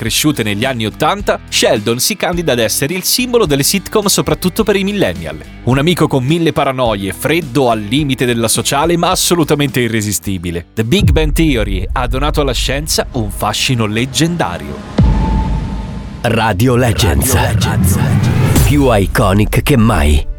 cresciute negli anni '80, Sheldon si candida ad essere il simbolo delle sitcom soprattutto per i millennial. Un amico con 1000 paranoie, freddo al limite della sociale ma assolutamente irresistibile. The Big Bang Theory ha donato alla scienza un fascino leggendario. Radio Legends. Più iconic che mai.